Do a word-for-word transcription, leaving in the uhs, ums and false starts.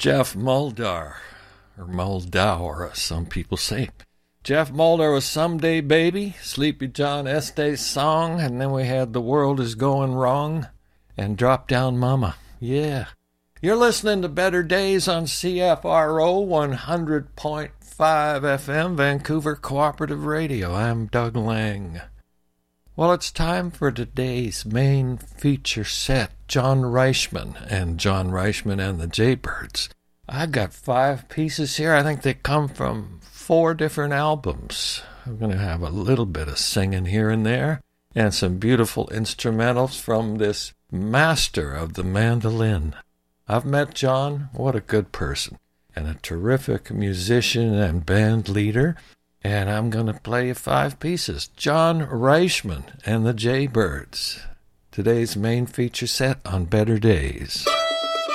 Jeff Muldaur, or Muldaur, as some people say. Jeff Muldaur was Someday Baby, Sleepy John Estes song, and then we had The World Is Going Wrong, and Drop Down Mama. Yeah. You're listening to Better Days on C F R O one hundred point five F M, Vancouver Cooperative Radio. I'm Doug Lang. Well, it's time for today's main feature set, John Reichman and John Reichman and the Jaybirds. I got five pieces here. I think they come from four different albums. I'm going to have a little bit of singing here and there, and some beautiful instrumentals from this master of the mandolin. I've met John. What a good person, and a terrific musician and band leader. And I'm going to play you five pieces. John Reichman and the Jaybirds. Today's main feature set on Better Days.